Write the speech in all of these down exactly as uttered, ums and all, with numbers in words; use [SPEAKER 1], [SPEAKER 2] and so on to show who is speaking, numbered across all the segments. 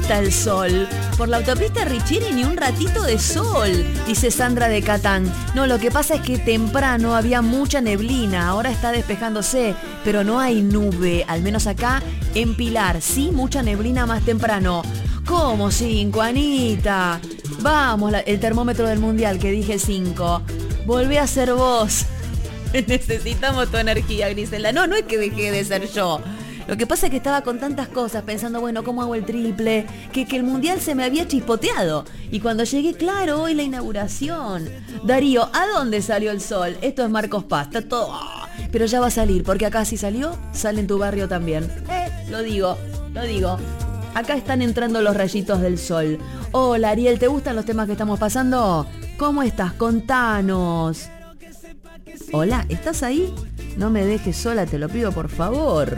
[SPEAKER 1] está el sol? Por la autopista Richini ni un ratito de sol, dice Sandra de Catán. No, lo que pasa es que temprano había mucha neblina, ahora está despejándose, pero no hay nube, al menos acá en Pilar. Sí, mucha neblina más temprano. ¿Cómo cinco, Anita? Vamos, la, el termómetro del mundial que dije cinco. Volvé a ser vos. Necesitamos tu energía, Griselda. No, no es que dejé de ser yo. Lo que pasa es que estaba con tantas cosas pensando, bueno, ¿cómo hago el triple? Que, que el mundial se me había chispoteado. Y cuando llegué, claro, hoy la inauguración. Darío, ¿a dónde salió el sol? Esto es Marcos Paz, está todo... Pero ya va a salir, porque acá si salió, sale en tu barrio también. Eh, lo digo, lo digo. Acá están entrando los rayitos del sol. Hola, Ariel, ¿te gustan los temas que estamos pasando? ¿Cómo estás? Contanos. Hola, ¿estás ahí? No me dejes sola, te lo pido por favor.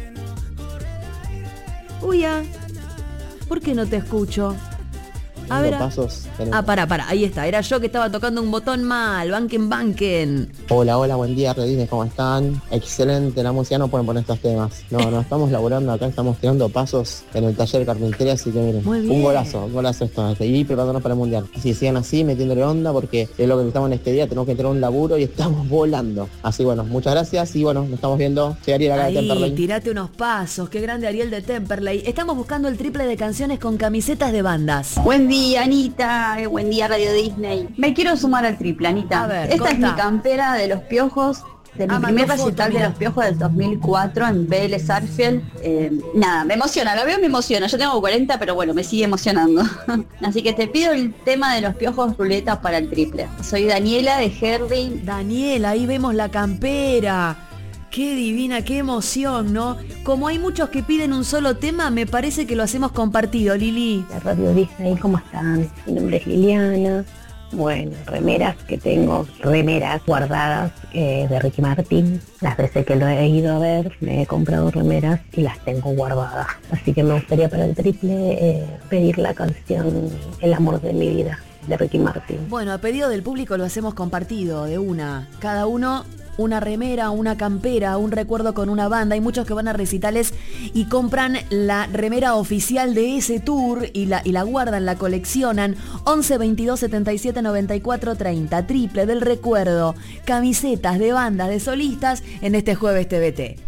[SPEAKER 1] Uy, ya. ¿Por qué no te escucho? A ver.
[SPEAKER 2] Pasos,
[SPEAKER 1] ah, para, para, ahí está. Era yo que estaba tocando un botón mal. Banquen, banquen.
[SPEAKER 2] Hola, hola, buen día, Redines, ¿cómo están? Excelente, la música, no pueden poner estos temas. No, no, estamos laburando acá, estamos tirando pasos en el taller de carpintería, así que miren, un golazo, un golazo esto. Y preparándonos para el mundial. Si sigan así, metiéndole onda, porque es lo que necesitamos en este día, tenemos que tener un laburo y estamos volando. Así bueno, muchas gracias y bueno, nos estamos viendo. Soy Ariel acá de Temperley.
[SPEAKER 1] Tirate unos pasos, qué grande Ariel de Temperley. Estamos buscando el triple de canciones con camisetas de bandas.
[SPEAKER 3] Buen día. Día, Anita, buen día Radio Disney. Me quiero sumar al triple, Anita.
[SPEAKER 1] A ver,
[SPEAKER 3] Esta
[SPEAKER 1] contá.
[SPEAKER 3] es mi campera de los Piojos, de mi
[SPEAKER 1] Ah,
[SPEAKER 3] primer
[SPEAKER 1] mandó
[SPEAKER 3] recital
[SPEAKER 1] foto,
[SPEAKER 3] de los Piojos del dos mil cuatro en Vélez Sarsfield. Eh, nada, me emociona, la veo me emociona. Yo tengo cuarenta, pero bueno, me sigue emocionando. Así que te pido el tema de los Piojos Ruleta para el triple. Soy Daniela de Herdy.
[SPEAKER 1] Daniela, ahí vemos la campera. Qué divina, qué emoción, ¿no? Como hay muchos que piden un solo tema, me parece que lo hacemos compartido, Lili.
[SPEAKER 4] La Radio Disney, ¿cómo están? Mi nombre es Liliana. Bueno, remeras que tengo, remeras guardadas eh, de Ricky Martin. Las veces que lo he ido a ver, me he comprado remeras y las tengo guardadas. Así que me gustaría para el triple eh, pedir la canción El amor de mi vida, de Ricky Martin.
[SPEAKER 1] Bueno, a pedido del público lo hacemos compartido, de una. Cada uno... una remera, una campera, un recuerdo con una banda. Hay muchos que van a recitales y compran la remera oficial de ese tour y la, y la guardan, la coleccionan. once, veintidós, setenta y siete, noventa y cuatro, treinta. Triple del recuerdo. Camisetas de bandas, de solistas en este jueves T V T.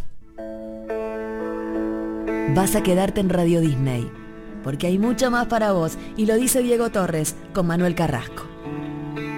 [SPEAKER 1] Vas a quedarte en Radio Disney porque hay mucho más para vos. Y lo dice Diego Torres con Manuel Carrasco.